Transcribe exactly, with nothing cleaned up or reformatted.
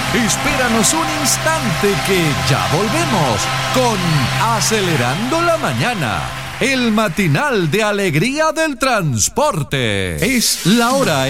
Espéranos un instante que ya volvemos con Acelerando la Mañana, el matinal de alegría del transporte. Es la hora